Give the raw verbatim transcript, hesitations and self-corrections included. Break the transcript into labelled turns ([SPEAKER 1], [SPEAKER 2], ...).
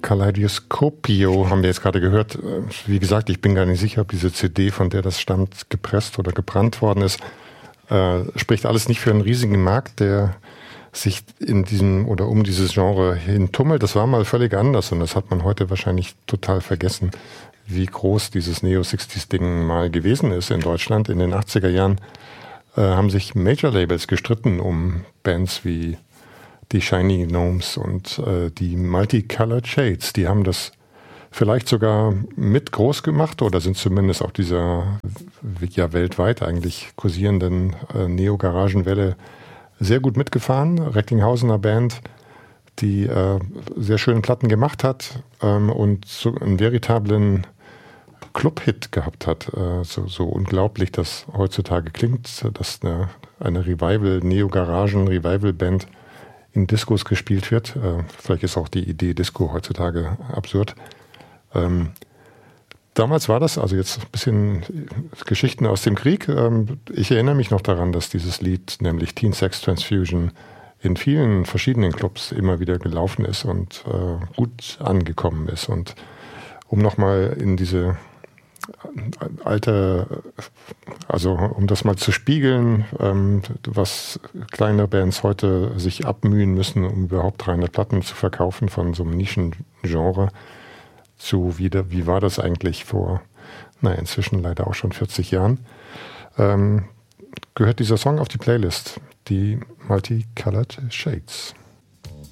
[SPEAKER 1] Kaleidoscopio haben wir jetzt gerade gehört. Wie gesagt, ich bin gar nicht sicher, ob diese C D, von der das stammt, gepresst oder gebrannt worden ist. Äh, spricht alles nicht für einen riesigen Markt, der sich in diesem oder um dieses Genre hin tummelt. Das war mal völlig anders und das hat man heute wahrscheinlich total vergessen, wie groß dieses Neo-sixties-Ding mal gewesen ist in Deutschland. In den achtziger Jahren äh, haben sich Major-Labels gestritten um Bands wie die Shiny Gnomes und äh, die Multicolored Shades. Die haben das vielleicht sogar mit groß gemacht oder sind zumindest auf dieser ja weltweit eigentlich kursierenden äh, Neo-Garagenwelle sehr gut mitgefahren. Recklinghausener Band, die äh, sehr schöne Platten gemacht hat ähm, und so einen veritablen Club-Hit gehabt hat. Äh, so, so unglaublich das heutzutage klingt, dass eine, eine Revival, Neo-Garagen-Revival-Band in Discos gespielt wird. Äh, vielleicht ist auch die Idee Disco heutzutage absurd. Ähm, damals war das, also jetzt ein bisschen Geschichten aus dem Krieg. Ähm, ich erinnere mich noch daran, dass dieses Lied, nämlich Teen Sex Transfusion, in vielen verschiedenen Clubs immer wieder gelaufen ist und äh, gut angekommen ist. Und um nochmal in diese alte, also um das mal zu spiegeln, ähm, was kleine Bands heute sich abmühen müssen, um überhaupt dreihundert Platten zu verkaufen von so einem Nischengenre, zu wie, wie war das eigentlich vor, naja, inzwischen leider auch schon vierzig Jahren, ähm, gehört dieser Song auf die Playlist, die Multicolored Shades.